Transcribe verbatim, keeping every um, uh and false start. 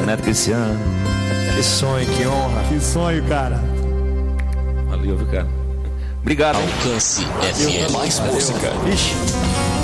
Neto Cristiano. Que sonho, que honra. Que sonho, cara. Valeu, viu, cara? Obrigado. Alcance F M. Mais música. Vixe.